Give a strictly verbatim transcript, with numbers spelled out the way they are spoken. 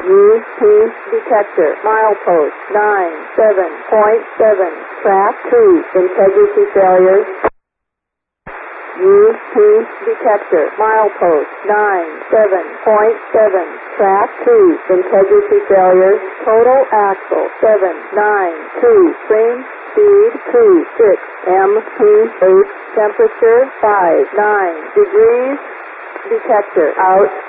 Use P detector. Milepost nine seven point seven. Track two. Integrity failures. Use P detector. Milepost nine seven point seven. Track two. Integrity failures. Total axle seven nine two. Frame speed two six. M P eight. Temperature five nine degrees. Detector out.